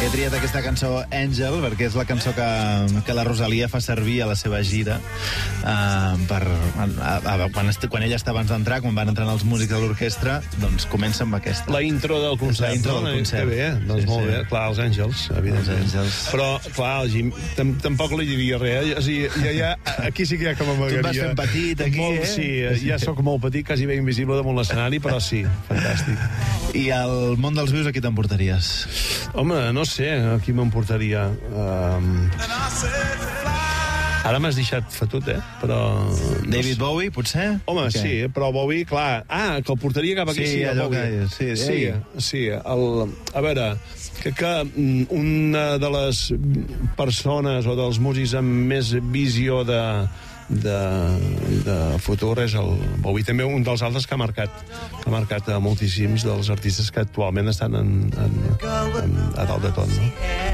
He triat aquesta cançó Angel perquè és la cançó que la Rosalia fa servir a la seva gira quan ella està abans d'entrar, quan van entrant els músics de l'orquestra, doncs comença amb aquesta. La intro del concert. La intro del concert. Que bé, doncs sí, molt bé. Clar, els Àngels, evidentment. Els Àngels. Però, clar, el Jim tampoc li diria res. O sigui, aquí sí que hi ha com amagaria. Tu et vas fent petit, aquí, Sí, ja sóc molt petit, quasi bé invisible damunt l'escenari, però sí, fantàstic. I al món dels vius, a qui t'emportaries? Home, no sé, a qui m'emportaria. Ara m'has deixat fetut, però... David Bowie, potser? Home, sí, però Bowie, clar... que el portaria cap aquí, sí, allò Bowie. Sí. A veure, que una de les persones o dels músics amb més visió de futur és el Bowie, també un dels altres que ha marcat moltíssims dels artistes que actualment estan a dalt de tot, no?